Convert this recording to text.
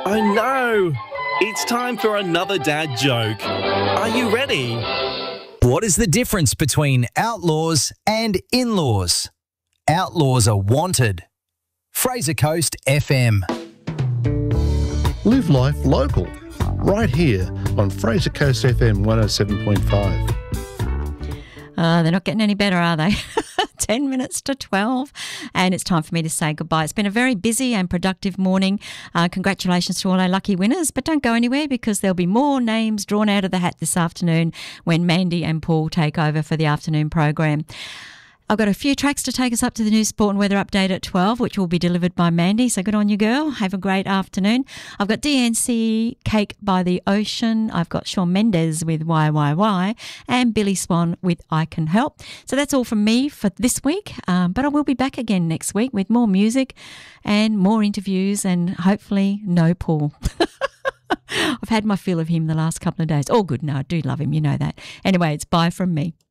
Oh no! It's time for another dad joke. Are you ready? What is the difference between outlaws and in-laws? Outlaws are wanted. Fraser Coast FM. Live life local, right here on Fraser Coast FM 107.5. They're not getting any better, are they? 10 minutes to 12 and it's time for me to say goodbye. It's been a very busy and productive morning. Congratulations to all our lucky winners, but don't go anywhere because there'll be more names drawn out of the hat this afternoon when Mandy and Paul take over for the afternoon program. I've got a few tracks to take us up to the new sport and weather update at 12, which will be delivered by Mandy. So good on you, girl. Have a great afternoon. I've got DNC Cake by the Ocean. I've got Shawn Mendes with YYY and Billy Swan with I Can Help. So that's all from me for this week. But I will be back again next week with more music and more interviews and hopefully no Paul. I've had my fill of him the last couple of days. All good. No, I do love him. You know that. Anyway, it's bye from me.